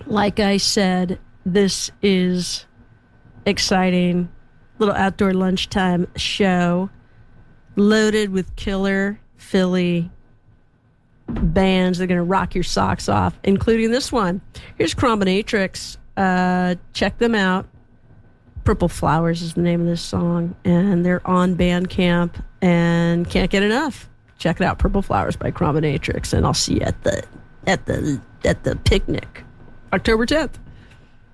Like I said, this is exciting. Little outdoor lunchtime show loaded with killer Philly bands that are going to rock your socks off, including this one. Here's Chrominatrix. Check them out. Purple Flowers is the name of this song, and they're on Bandcamp and can't get enough. Check it out, Purple Flowers by Chrominatrix, and I'll see you at the picnic, October 10th.